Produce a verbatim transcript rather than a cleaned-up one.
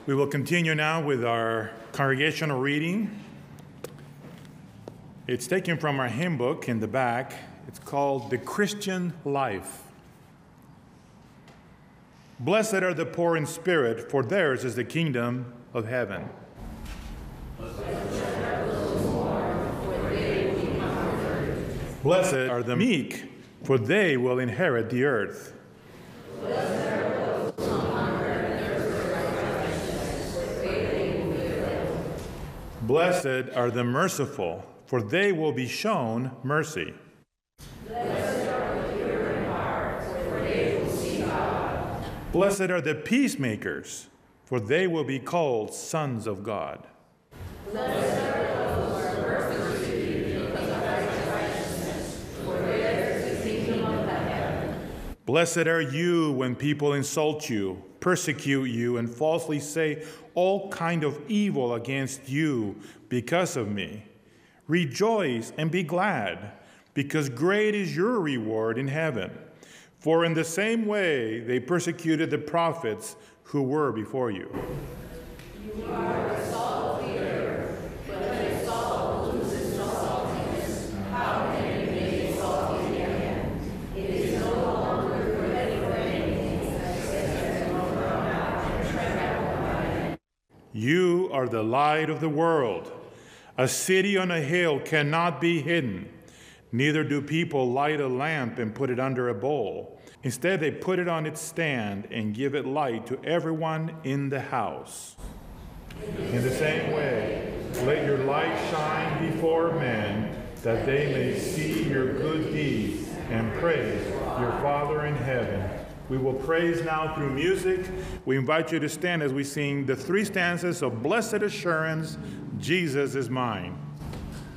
We will continue now with our congregational reading. It's taken from our hymn book in the back. It's called The Christian Life. Blessed are the poor in spirit, for theirs is the kingdom of heaven. Blessed are the meek, for they will inherit the earth. Blessed are the merciful, for they will be shown mercy. Blessed are the pure in heart, for they will see God. Blessed are the peacemakers, for they will be called sons of God. Blessed are those who are persecuted because of righteousness, for theirs is the kingdom of heaven. Blessed are you when people insult you, persecute you, and falsely say all kind of evil against you because of me. Rejoice and be glad, because great is your reward in heaven. For in the same way they persecuted the prophets who were before you. You are the salt of the earth, but if salt loses no saltiness, how can it be made salty again? It is no longer ready for anything except to go out and travel by it. You are the light of the world. A city on a hill cannot be hidden. Neither do people light a lamp and put it under a bowl. Instead, they put it on its stand and give it light to everyone in the house. In the same way, let your light shine before men, that they may see your good deeds and praise your Father in heaven. We will praise now through music. We invite you to stand as we sing the three stanzas of Blessed Assurance, Jesus is mine.